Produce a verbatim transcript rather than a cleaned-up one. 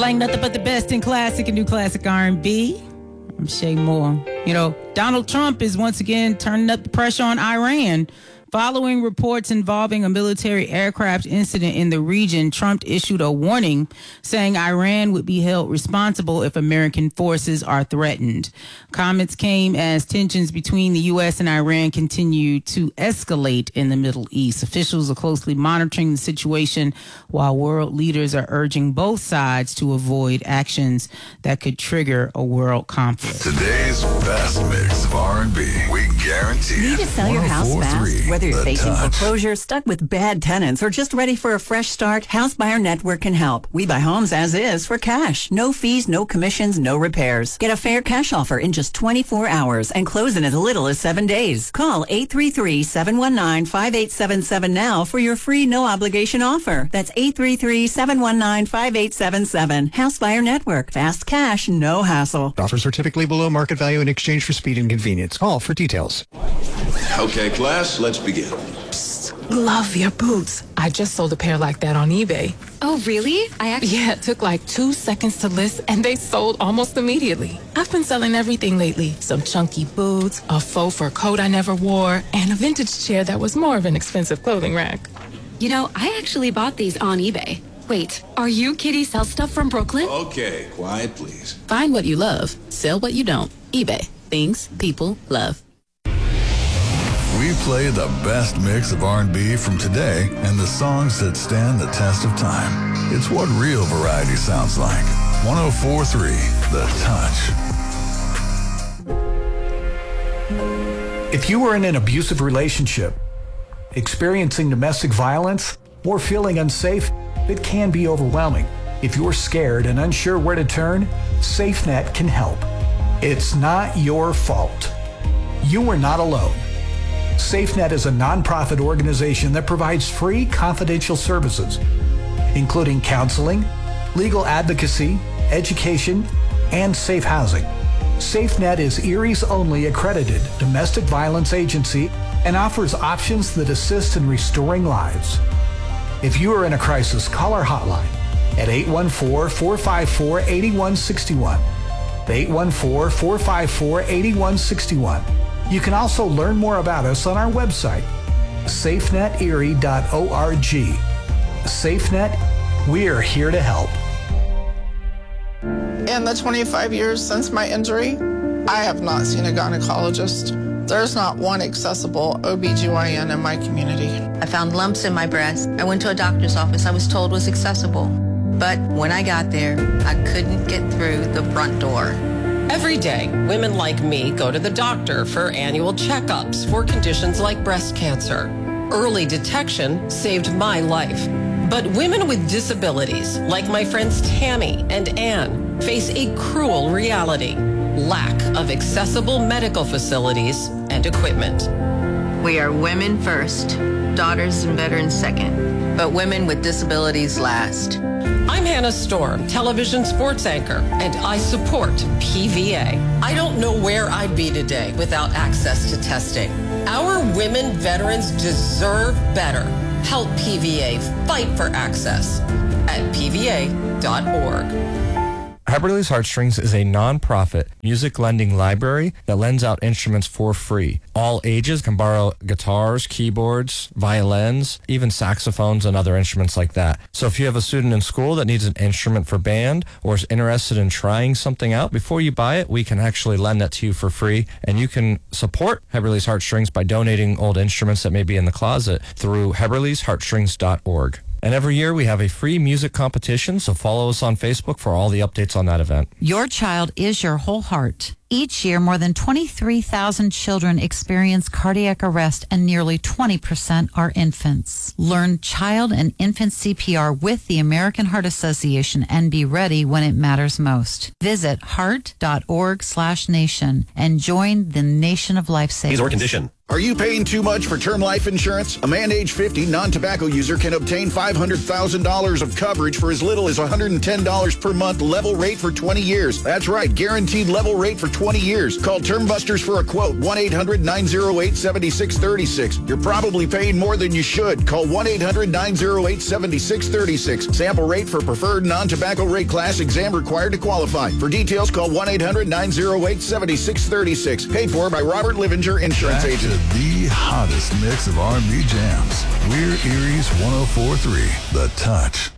like nothing but the best in classic and new classic R and B. I'm Shay Moore. You know, Donald Trump is once again turning up the pressure on Iran. Following reports involving a military aircraft incident in the region, Trump issued a warning saying Iran would be held responsible if American forces are threatened. Comments came as tensions between the U S and Iran continue to escalate in the Middle East. Officials are closely monitoring the situation while world leaders are urging both sides to avoid actions that could trigger a world conflict. Today's best mix of R and B, we guarantee. Need to sell your house fast? Whether you're The facing Touch. foreclosure, stuck with bad tenants, or just ready for a fresh start, House Buyer Network can help. We buy homes as is for cash. No fees, no commissions, no repairs. Get a fair cash offer in just twenty-four hours and close in as little as seven days. Call eight three three, seven one nine, five eight seven seven now for your free no-obligation offer. That's eight three three, seven one nine, five eight seven seven. House Buyer Network. Fast cash, no hassle. Offers are typically below market value in exchange for speed and convenience. Call for details. Okay, class, let's begin. Love your boots. I just sold a pair like that on eBay. Oh, really? I actually... Yeah, it took like two seconds to list, and they sold almost immediately. I've been selling everything lately. Some chunky boots, a faux fur coat I never wore, and a vintage chair that was more of an expensive clothing rack. You know, I actually bought these on eBay. Wait, are you Kitty Sell Stuff from Brooklyn? Okay, quiet, please. Find what you love. Sell what you don't. eBay. Things people love. We play the best mix of R and B from today and the songs that stand the test of time. It's what real variety sounds like. one oh four point three, The Touch. If you are in an abusive relationship, experiencing domestic violence, or feeling unsafe, it can be overwhelming. If you're scared and unsure where to turn, SafeNet can help. It's not your fault. You are not alone. SafeNet is a nonprofit organization that provides free confidential services, including counseling, legal advocacy, education, and safe housing. SafeNet is Erie's only accredited domestic violence agency and offers options that assist in restoring lives. If you are in a crisis, call our hotline at eight one four, four five four, eight one six one. eight one four, four five four, eight one six one. You can also learn more about us on our website, safe net erie dot org. SafeNet, we're here to help. In the twenty-five years since my injury, I have not seen a gynecologist. There's not one accessible O B G Y N in my community. I found lumps in my breast. I went to a doctor's office I was told was accessible. But when I got there, I couldn't get through the front door. Every day, women like me go to the doctor for annual checkups for conditions like breast cancer. Early detection saved my life. But women with disabilities, like my friends Tammy and Ann, face a cruel reality: lack of accessible medical facilities and equipment. We are women first, daughters and veterans second, but women with disabilities last. I'm Hannah Storm, television sports anchor, and I support P V A. I don't know where I'd be today without access to testing. Our women veterans deserve better. Help P V A fight for access at P V A dot org. Heberly's Heartstrings is a non-profit music lending library that lends out instruments for free. All ages can borrow guitars, keyboards, violins, even saxophones and other instruments like that. So if you have a student in school that needs an instrument for band or is interested in trying something out, before you buy it, we can actually lend that to you for free. And you can support Heberly's Heartstrings by donating old instruments that may be in the closet through Heberly's Heartstrings dot org. And every year we have a free music competition, so follow us on Facebook for all the updates on that event. Your child is your whole heart. Each year, more than twenty-three thousand children experience cardiac arrest, and nearly twenty percent are infants. Learn child and infant C P R with the American Heart Association and be ready when it matters most. Visit heart dot org slash nation and join the nation of lifesavers. Age or condition. Are you paying too much for term life insurance? A man age fifty, non-tobacco user can obtain five hundred thousand dollars of coverage for as little as one hundred ten dollars per month, level rate for twenty years. That's right, guaranteed level rate for twenty years. Call Termbusters for a quote. one eight hundred nine oh eight seven six three six. You're probably paying more than you should. Call one eight hundred nine oh eight seven six three six. Sample rate for preferred non-tobacco rate class. Exam required to qualify. For details, call one eight hundred nine oh eight seven six three six. Paid for by Robert Livinger Insurance Back Agent. to the hottest mix of R and B jams. We're Erie's one oh four point three, The Touch.